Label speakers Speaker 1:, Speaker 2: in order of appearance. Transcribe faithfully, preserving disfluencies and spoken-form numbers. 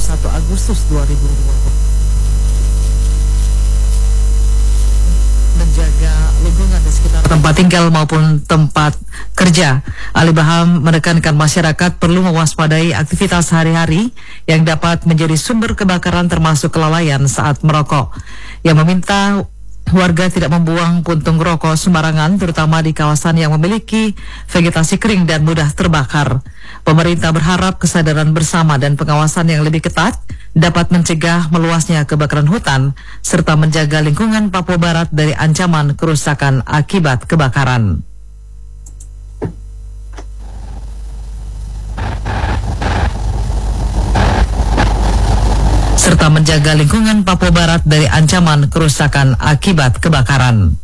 Speaker 1: satu Agustus dua ribu dua puluh. Menjaga lingkungan di sekitar tempat tinggal maupun tempat kerja. Ali Baham menekankan masyarakat perlu mewaspadai aktivitas sehari-hari yang dapat menjadi sumber kebakaran termasuk kelalaian saat merokok. Yang meminta warga tidak membuang puntung rokok sembarangan, terutama di kawasan yang memiliki vegetasi kering dan mudah terbakar. Pemerintah berharap kesadaran bersama dan pengawasan yang lebih ketat dapat mencegah meluasnya kebakaran hutan, serta menjaga lingkungan Papua Barat dari ancaman kerusakan akibat kebakaran. serta menjaga lingkungan Papua Barat dari ancaman kerusakan akibat kebakaran.